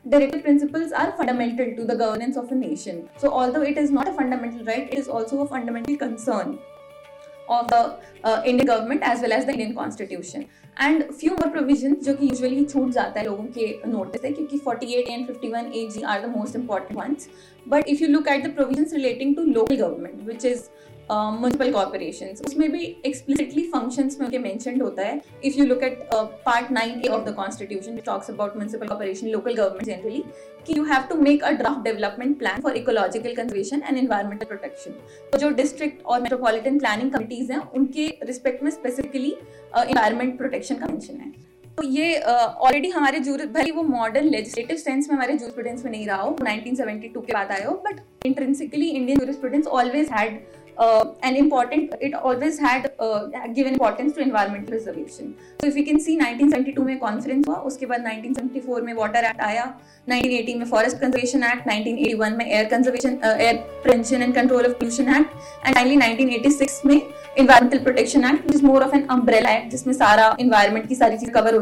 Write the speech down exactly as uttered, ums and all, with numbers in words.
directive principles are fundamental to the governance of a nation. So although it is not a fundamental right, it is also a fundamental concern of the uh, Indian government as well as the Indian constitution. And few more provisions जो कि usually छूट जाता है लोगों के notice से, क्योंकि forty-eight and fifty-one A G are the most important ones. But if you look at the provisions relating to local government, which is uh, municipal corporations, उसमें भी explicitly functions में उनके mentioned होता है. If you look at uh, part nine A of the constitution, which talks about municipal corporation, local government generally, कि you have to make a draft development plan for ecological conservation and environmental protection. तो जो district और metropolitan planning committees हैं, उनके respect में specifically uh, environment protection का mention है. तो ये ऑलरेडी uh, हमारे जूर भले वो मॉडर्न लेजिस्लेटिव सेंस में हमारे जूरिस्प्रूडेंस में नहीं रहा हो, nineteen seventy-two के बाद आए हो, but intrinsically Indian jurisprudence always had an important, it always had uh, given importance to environmental preservation. So if you can see nineteen seventy-two में कॉन्फ्रेंस हुआ, उसके बाद nineteen seventy-four में वाटर एक्ट आया, nineteen eighty में forest conservation act, nineteen eighty-one में air conservation air prevention and control of pollution act, and finally nineteen eighty-six में environmental protection act, which is more of an umbrella act जिसमें सारा environment की सारी चीज cover